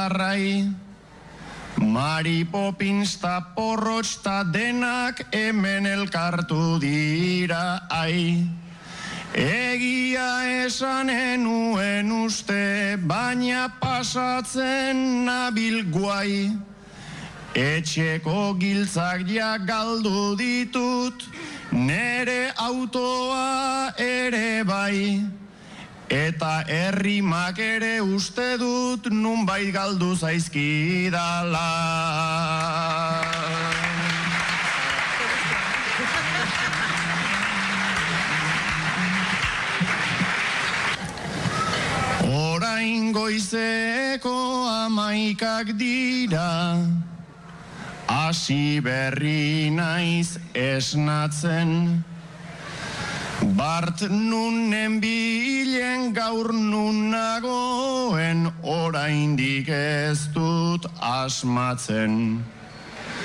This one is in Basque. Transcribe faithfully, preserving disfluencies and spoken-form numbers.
arrai, Mari Poppins ta Porrotx ta denak hemen elkartu dira, ai. Egia esanen nuen uste, baina pasatzen nabil guai. Etxeko giltzak ja galdu ditut, nere autoa ere bai. Eta herrimak ere uste dut nunbait galdu zaizkidala. Orain goizeko amaikak dira, hasi berri naiz esnatzen. Bart nunen bilen gaur nun nagoen, oraindik ez dut asmatzen.